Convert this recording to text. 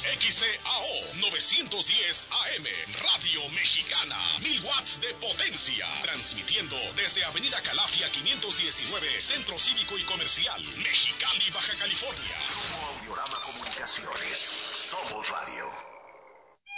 XCAO 910 AM, Radio Mexicana, 1000 watts de potencia. Transmitiendo desde Avenida Calafia 519, Centro Cívico y Comercial, Mexicali, Baja California. Grupo Audiorama Comunicaciones. Somos Radio.